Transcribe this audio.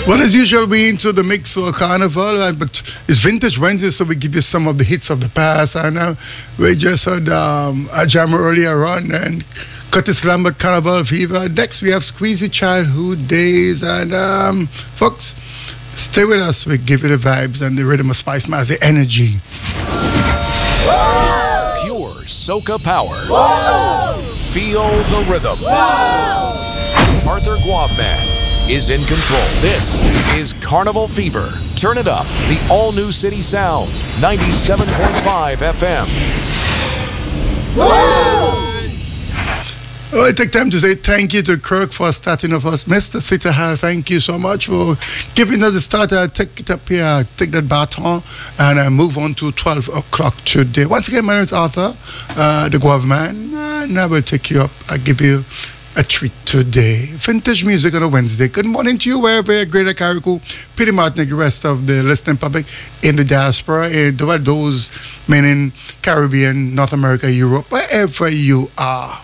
Well, as usual, we into the mix for Carnival, but it's Vintage Wednesday, so we give you some of the hits of the past. And we just heard a jam earlier on, and Curtis Lambert, Carnival Fever. Next, we have Squeezy Childhood Days, and folks, stay with us. We give you the vibes and the rhythm of Spice Miles, the energy. Whoa! Pure soca power. Whoa! Feel the rhythm. Whoa! Arthur Guavman is in control. This is Carnival Fever. Turn it up. The all-new City Sound, 97.5 FM. Woo! I take time to say thank you to Kirk for starting off us. Mr. City Hall, thank you so much for giving us the start. Take it up here, take that baton, and move on to 12 o'clock today. Once again, my name is Arthur, the Guavman, and I will take you up. I give you a treat today. Vintage music on a Wednesday. Good morning to you, wherever you're, Greater Carriacou, Petite Martinique, the rest of the listening public in the diaspora, those meaning Caribbean, North America, Europe, wherever you are.